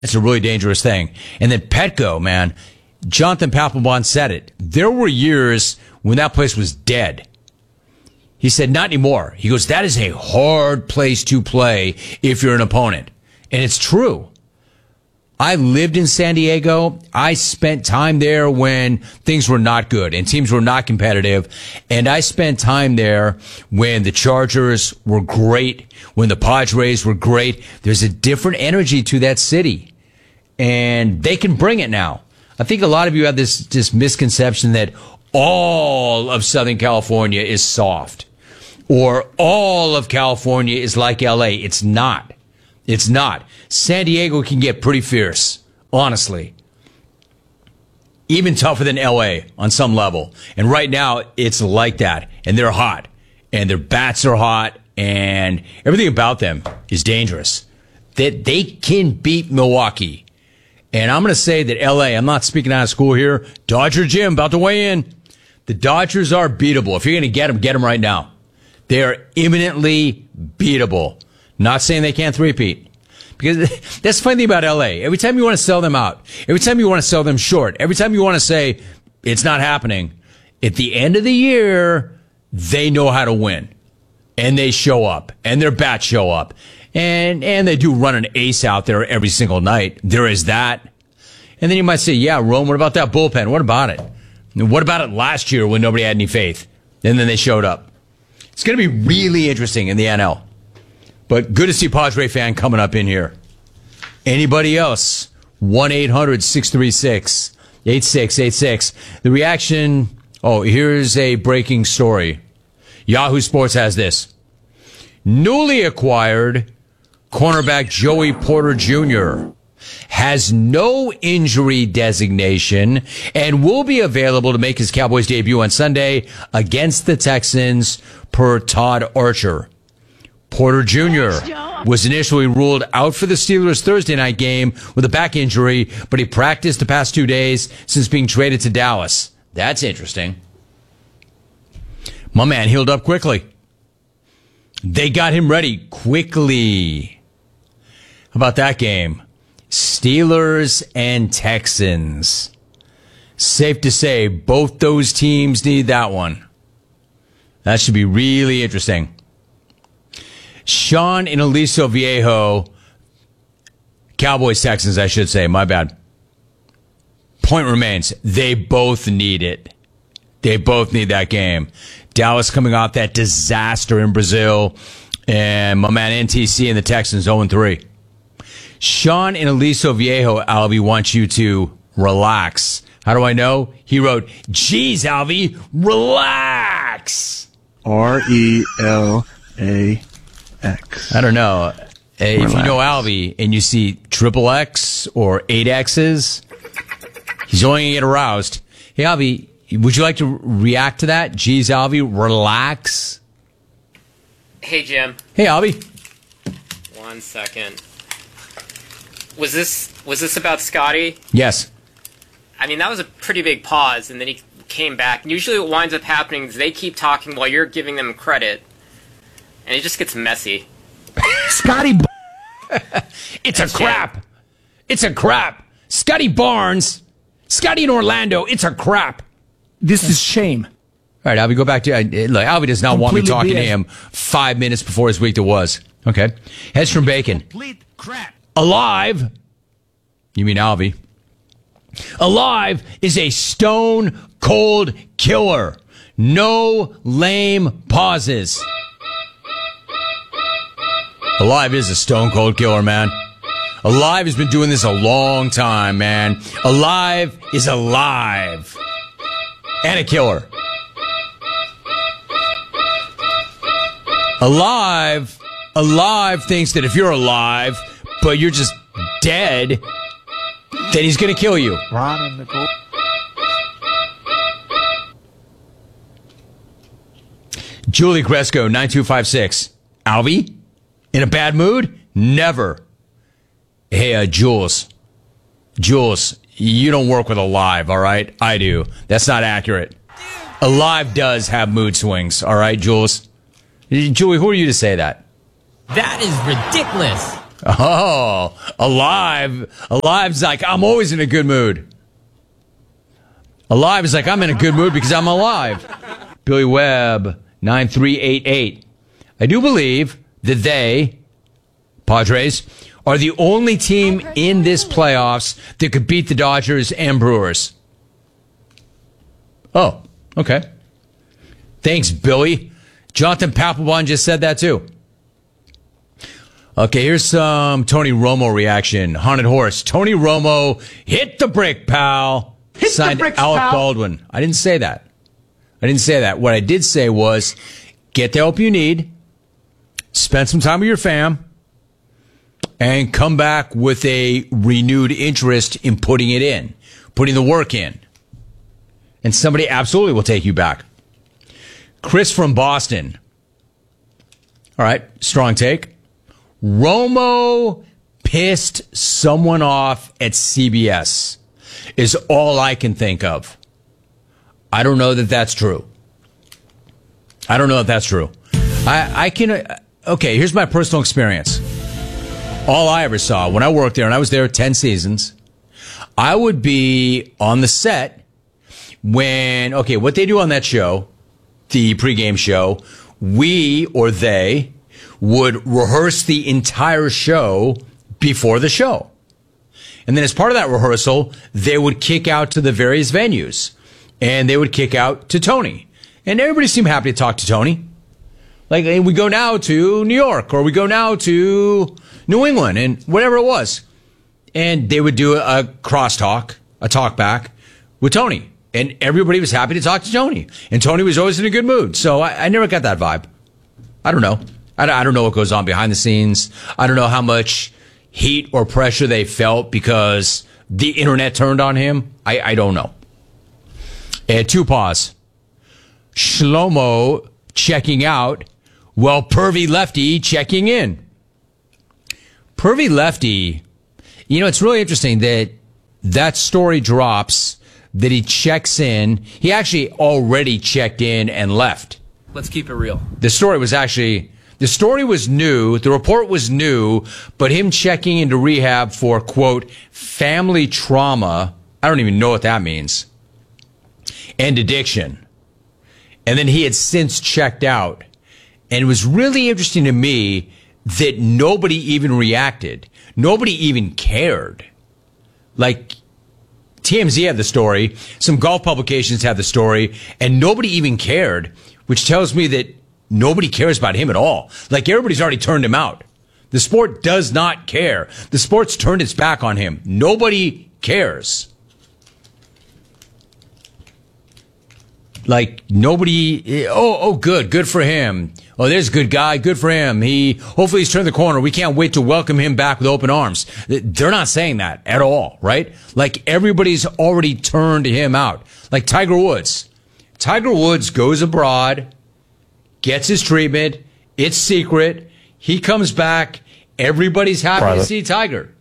It's a really dangerous thing. And then Petco, man, Jonathan Papelbon said it. There were years when that place was dead. He said, not anymore. He goes, that is a hard place to play if you're an opponent. And it's true. I lived in San Diego. I spent time there when things were not good and teams were not competitive. And I spent time there when the Chargers were great, when the Padres were great. There's a different energy to that city. And they can bring it now. I think a lot of you have this misconception that all of Southern California is soft or all of California is like LA. It's not. It's not. San Diego can get pretty fierce, honestly. Even tougher than LA on some level. And right now, it's like that. And they're hot. And their bats are hot. And everything about them is dangerous. That they can beat Milwaukee. And I'm going to say that LA, I'm not speaking out of school here. Dodger Jim about to weigh in. The Dodgers are beatable. If you're going to get them right now. They are imminently beatable. Not saying they can't three-peat. Because that's the funny thing about LA. Every time you want to sell them out, every time you want to sell them short, every time you want to say it's not happening, at the end of the year, they know how to win. And they show up. And their bats show up. And they do run an ace out there every single night. There is that. And then you might say, yeah, Rome, what about that bullpen? What about it? What about it last year when nobody had any faith? And then they showed up. It's going to be really interesting in the NL. But good to see Padre fan coming up in here. Anybody else? 1-800-636-8686. The reaction. Oh, here's a breaking story. Yahoo Sports has this. Newly acquired cornerback Joey Porter Jr. has no injury designation and will be available to make his Cowboys debut on Sunday against the Texans, per Todd Archer. Porter Jr. was initially ruled out for the Steelers' Thursday night game with a back injury, but he practiced the past 2 days since being traded to Dallas. That's interesting. My man healed up quickly. They got him ready quickly. How about that game? Steelers and Texans. Safe to say, both those teams need that one. That should be really interesting. Sean in Aliso Viejo. Cowboys, Texans, I should say. My bad. Point remains. They both need it. They both need that game. Dallas coming off that disaster in Brazil. And my man NTC and the Texans 0-3. Sean in Aliso Viejo, Alvy, wants you to relax. How do I know? He wrote, geez, Alvy, relax. RELAX. I don't know. If you know Alvy and you see triple X or 8 X's, he's only going to get aroused. Hey, Alvy, would you like to react to that? Geez, Alvy, relax. Hey, Jim. Hey, Alvy. 1 second. Was this about Scotty? Yes. I mean, that was a pretty big pause, and then he came back. And usually what winds up happening is they keep talking while you're giving them credit, and it just gets messy. Scotty It's a crap. It's a crap. Scotty Barnes. Scotty in Orlando. It's a crap. This is shame. All right, Alvy, go back to... Look, Alvy does not want me talking to him 5 minutes before his week there was. Okay. Heads from Bacon. Complete crap. Alive. You mean Alvy? Alive is a stone cold killer. No lame pauses. Alive is a stone cold killer, man. Alive has been doing this a long time, man. Alive is alive. And a killer. Alive thinks that if you're alive, but you're just dead, then he's going to kill you. Ron and Nicole. Julie Cresco, 9256. Alvy? In a bad mood? Never. Hey, Jules. Jules, you don't work with Alive, all right? I do. That's not accurate. Alive does have mood swings, all right, Jules? Julie, who are you to say that? That is ridiculous. Oh, Alive's like, I'm always in a good mood. Alive is like, I'm in a good mood because I'm alive. Billy Webb, 9388. I do believe that they, Padres, are the only team in this playoffs that could beat the Dodgers and Brewers. Oh, okay. Thanks, Billy. Jonathan Papelbon just said that too. Okay, here's some Tony Romo reaction. Haunted Horse. Tony Romo, hit the brick, pal. Signed the bricks, Alec pal. Baldwin. I didn't say that. What I did say was, get the help you need, spend some time with your fam, and come back with a renewed interest in putting the work in. And somebody absolutely will take you back. Chris from Boston. All right, strong take. Romo pissed someone off at CBS is all I can think of. I don't know that that's true. Okay, here's my personal experience. All I ever saw when I worked there, and I was there 10 seasons, I would be on the set when, okay, what they do on that show, the pregame show, we or they would rehearse the entire show before the show. And then as part of that rehearsal, they would kick out to the various venues. And they would kick out to Tony. And everybody seemed happy to talk to Tony. Like, we go now to New York, or we go now to New England, and whatever it was. And they would do a crosstalk, a talk back with Tony. And everybody was happy to talk to Tony. And Tony was always in a good mood. So I never got that vibe. I don't know. I don't know what goes on behind the scenes. I don't know how much heat or pressure they felt because the internet turned on him. I don't know. And two paws. Shlomo checking out while Pervy Lefty checking in. Pervy Lefty, it's really interesting that story drops, that he checks in. He actually already checked in and left. Let's keep it real. The story was new. The report was new, but him checking into rehab for, quote, family trauma. I don't even know what that means. And addiction. And then he had since checked out. And it was really interesting to me that nobody even reacted. Nobody even cared. Like, TMZ had the story, some golf publications had the story, and nobody even cared, which tells me that nobody cares about him at all. Like, everybody's already turned him out. The sport does not care. The sport's turned its back on him. Nobody cares. Like, nobody, good for him. Oh, there's a good guy, good for him. Hopefully he's turned the corner. We can't wait to welcome him back with open arms. They're not saying that at all, right? Like, everybody's already turned him out. Like Tiger Woods. Tiger Woods goes abroad, gets his treatment, it's secret, he comes back, everybody's happy to see Tiger.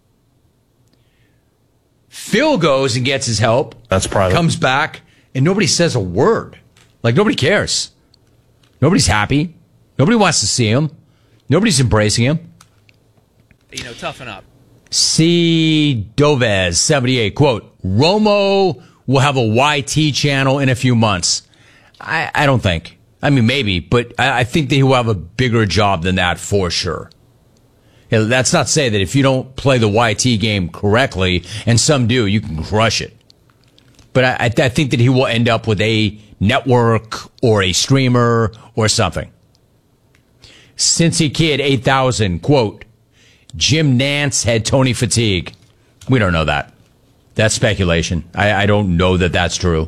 Phil goes and gets his help. That's private. Comes back. And nobody says a word. Like, nobody cares. Nobody's happy. Nobody wants to see him. Nobody's embracing him. Toughen up. C. Dovez, 78, quote, Romo will have a YT channel in a few months. I don't think. I mean, maybe, but I think that he will have a bigger job than that for sure. That's not to say that if you don't play the YT game correctly, and some do, you can crush it. But I think that he will end up with a network or a streamer or something. Cincy Kid 8000, quote, Jim Nantz had Tony fatigue. We don't know that. That's speculation. I don't know that that's true.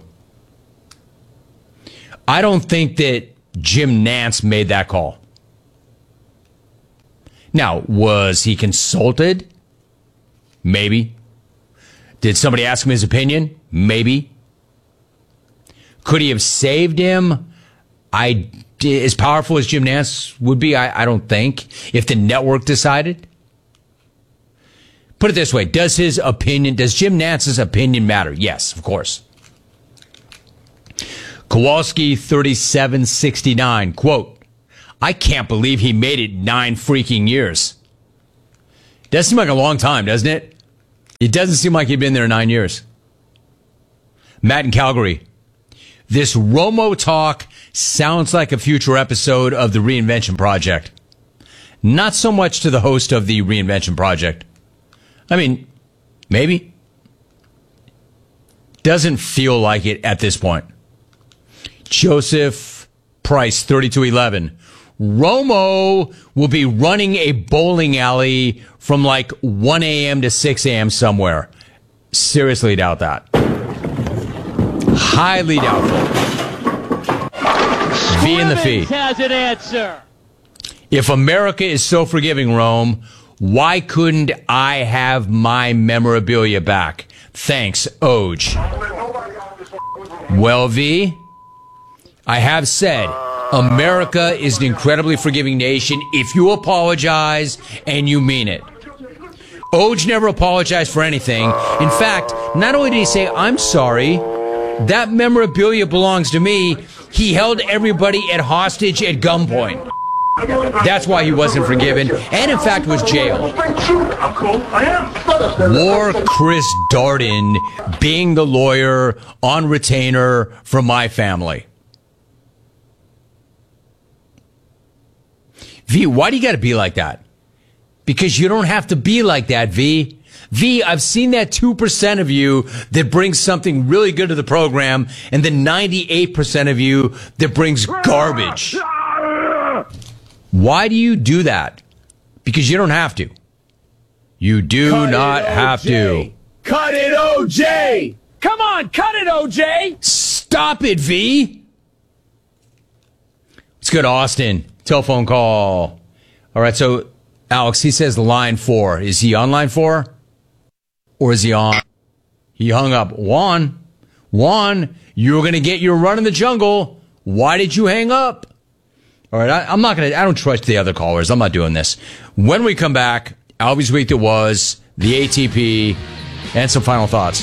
I don't think that Jim Nantz made that call. Now, was he consulted? Maybe. Did somebody ask him his opinion? Maybe. Could he have saved him? As powerful as Jim Nantz would be, I don't think, if the network decided. Put it this way, does Jim Nantz's opinion matter? Yes, of course. Kowalski 3769, quote, I can't believe he made it 9 freaking years. Does seem like a long time, doesn't it? It doesn't seem like you've been there 9 years. Matt in Calgary. This Romo talk sounds like a future episode of the Reinvention Project. Not so much to the host of the Reinvention Project. I mean, maybe. Doesn't feel like it at this point. Joseph Price, 3211. Romo will be running a bowling alley from like 1 a.m. to 6 a.m. somewhere. Seriously doubt that. Highly doubtful. V in the fee. Has an answer. If America is so forgiving, Rome, why couldn't I have my memorabilia back? Thanks, Oj. Well, V, I have said America is an incredibly forgiving nation if you apologize and you mean it. Oj never apologized for anything. In fact, not only did he say, I'm sorry, that memorabilia belongs to me, he held everybody at hostage at gunpoint. That's why he wasn't forgiven, and in fact was jailed. War Chris Darden being the lawyer on retainer for my family. V, why do you got to be like that? Because you don't have to be like that, V. V, I've seen that 2% of you that brings something really good to the program, and the 98% of you that brings garbage. Why do you do that? Because you don't have to. You do not have to. Cut it, OJ! Come on, cut it, OJ! Stop it, V! Let's go to Austin. Telephone call. All right, so Alex, he says line 4. Is he on line 4? Or is he on? He hung up. Juan, you were going to get your run in the jungle. Why did you hang up? All right, I don't trust the other callers. I'm not doing this. When we come back, Albie's Week That Was, the ATP, and some final thoughts.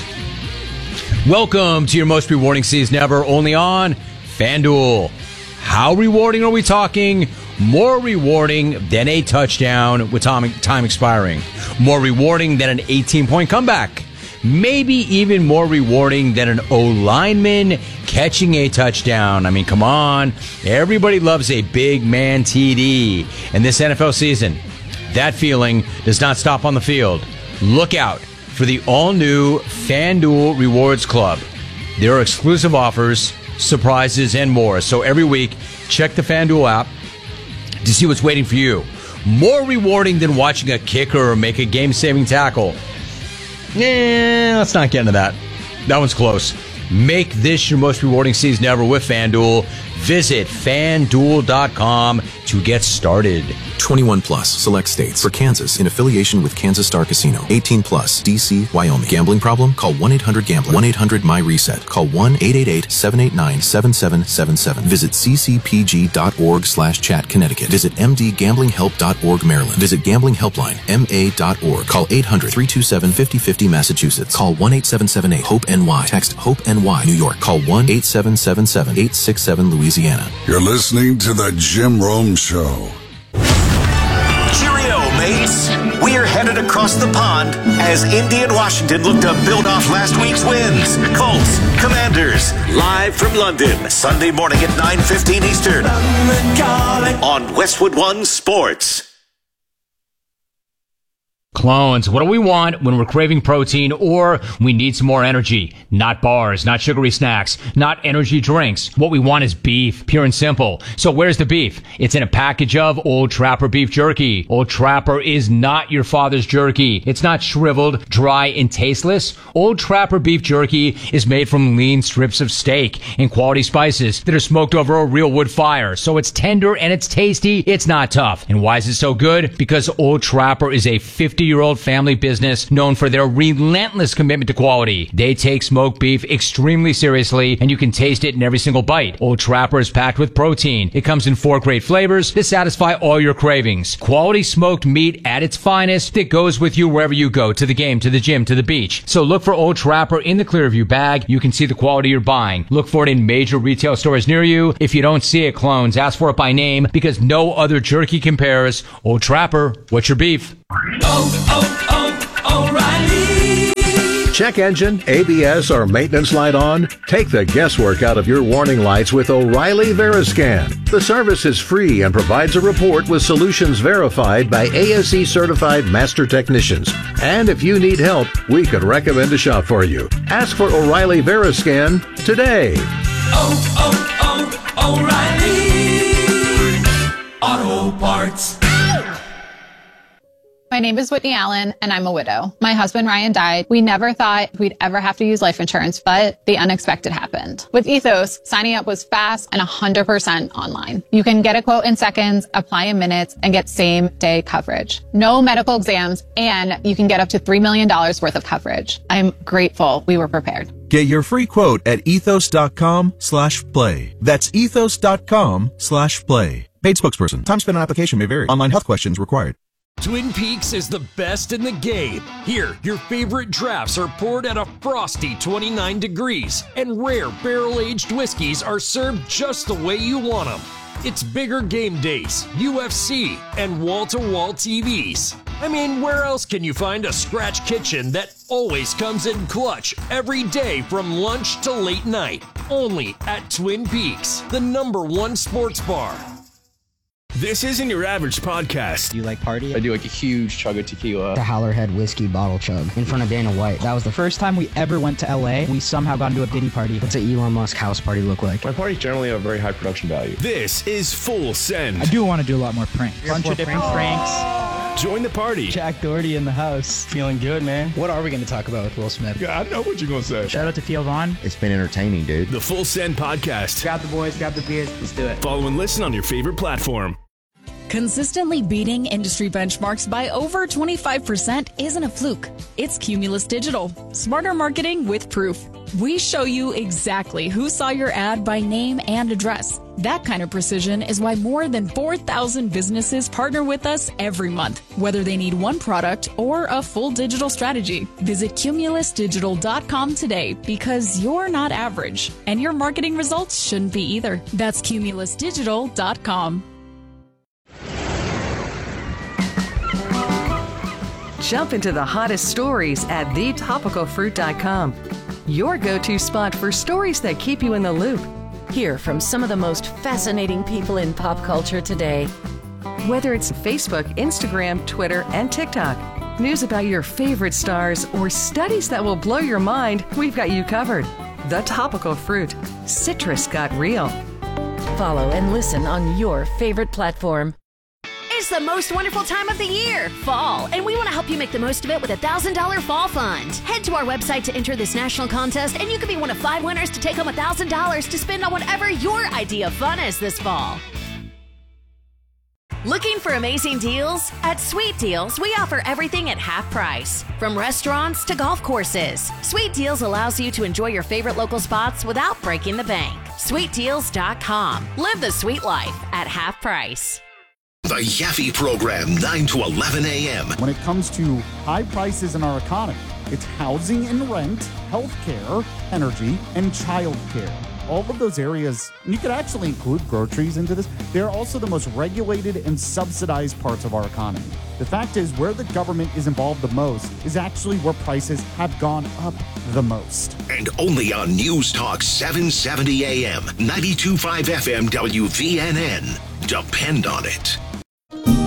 Welcome to your most rewarding season ever, only on FanDuel. How rewarding are we talking? More rewarding than a touchdown with time expiring. More rewarding than an 18-point comeback. Maybe even more rewarding than an O-lineman catching a touchdown. I mean, come on. Everybody loves a big man TD. And this NFL season, that feeling does not stop on the field. Look out for the all-new FanDuel Rewards Club. There are exclusive offers, surprises, and more. So every week, check the FanDuel app to see what's waiting for you. More rewarding than watching a kicker make a game-saving tackle. Let's not get into that. That one's close. Make this your most rewarding season ever with FanDuel. Visit FanDuel.com to get started. 21 plus, select states. For Kansas, in affiliation with Kansas Star Casino. 18 plus, D.C., Wyoming. Gambling problem? Call 1-800-GAMBLER. 1-800-MY-RESET. Call 1-888-789-7777. Visit ccpg.org/chat, Connecticut. Visit mdgamblinghelp.org, Maryland. Visit Gambling Helpline, ma.org. Call 800-327-5050, Massachusetts. Call 1-8778-HOPE-NY. Text HOPE-NY, New York. Call 1-8777-867, Louisiana. You're listening to The Jim Rome Show. Cheerio, mates. We're headed across the pond as Indy and Washington look to build off last week's wins. Colts, Commanders, live from London, Sunday morning at 9:15 Eastern on Westwood One Sports. Clones, what do we want when we're craving protein or we need some more energy? Not bars, not sugary snacks, not energy drinks. What we want is beef, pure and simple. So where's the beef? It's in a package of Old Trapper beef jerky. Old Trapper is not your father's jerky. It's not shriveled, dry, and tasteless. Old Trapper beef jerky is made from lean strips of steak and quality spices that are smoked over a real wood fire. So it's tender and it's tasty. It's not tough. And why is it so good? Because Old Trapper is a 50-year-old family business known for their relentless commitment to quality. They take smoked beef extremely seriously, and you can taste it in every single bite. Old Trapper is packed with protein. It comes in 4 great flavors to satisfy all your cravings. Quality smoked meat at its finest that goes with you wherever you go, to the game, to the gym, to the beach. So look for Old Trapper in the Clearview bag. You can see the quality you're buying. Look for it in major retail stores near you. If you don't see it, clones, ask for it by name because no other jerky compares. Old Trapper, what's your beef? O'Reilly. Check engine, ABS, or maintenance light on? Take the guesswork out of your warning lights with O'Reilly Veriscan. The service is free and provides a report with solutions verified by ASE certified master technicians. And if you need help, we could recommend a shop for you. Ask for O'Reilly Veriscan today. O'Reilly Auto Parts. My name is Whitney Allen, and I'm a widow. My husband, Ryan, died. We never thought we'd ever have to use life insurance, but the unexpected happened. With Ethos, signing up was fast and 100% online. You can get a quote in seconds, apply in minutes, and get same-day coverage. No medical exams, and you can get up to $3 million worth of coverage. I'm grateful we were prepared. Get your free quote at ethos.com/play. That's ethos.com/play. Paid spokesperson. Time spent on application may vary. Online health questions required. Twin Peaks is the best in the game. Here, your favorite drafts are poured at a frosty 29 degrees, and rare barrel-aged whiskeys are served just the way you want them. It's bigger game days, UFC, and wall-to-wall TVs. I mean, where else can you find a scratch kitchen that always comes in clutch every day from lunch to late night? Only at Twin Peaks, the #1 sports bar. This isn't your average podcast. Do you like party? I do like a huge chug of tequila. The Howlerhead whiskey bottle chug in front of Dana White. That was the first time we ever went to LA. We somehow got into a Diddy party. What's an Elon Musk house party look like? My parties generally have very high production value. This is Full Send. I do want to do a lot more pranks. Bunch of different pranks. Join the party. Jack Doherty in the house. Feeling good, man. What are we going to talk about with Will Smith? Yeah, I know what you're going to say. Shout out to Theo Vaughn. It's been entertaining, dude. The Full Send podcast. Grab the boys, grab the beers. Let's do it. Follow and listen on your favorite platform. Consistently beating industry benchmarks by over 25% isn't a fluke. It's Cumulus Digital. Smarter marketing with proof. We show you exactly who saw your ad by name and address. That kind of precision is why more than 4,000 businesses partner with us every month, whether they need one product or a full digital strategy. Visit cumulusdigital.com today because you're not average, and your marketing results shouldn't be either. That's cumulusdigital.com. Jump into the hottest stories at thetopicalfruit.com. Your go-to spot for stories that keep you in the loop. Hear from some of the most fascinating people in pop culture today. Whether it's Facebook, Instagram, Twitter, and TikTok, news about your favorite stars, or studies that will blow your mind, we've got you covered. The Topical Fruit. Citrus got real. Follow and listen on your favorite platform. It's the most wonderful time of the year, fall, and we want to help you make the most of it with a $1,000 fall fund. Head to our website to enter this national contest, and you could be one of 5 winners to take home $1,000 to spend on whatever your idea of fun is this fall. Looking for amazing deals? At Sweet Deals, we offer everything at half price, from restaurants to golf courses. Sweet Deals allows you to enjoy your favorite local spots without breaking the bank. SweetDeals.com. Live the sweet life at half price. The Yaffe Program, 9 to 11 a.m. When it comes to high prices in our economy, it's housing and rent, healthcare, energy, and childcare. All of those areas, and you could actually include groceries into this, they're also the most regulated and subsidized parts of our economy. The fact is, where the government is involved the most is actually where prices have gone up the most. And only on News Talk 770 AM, 92.5 FM WVNN. Depend on it.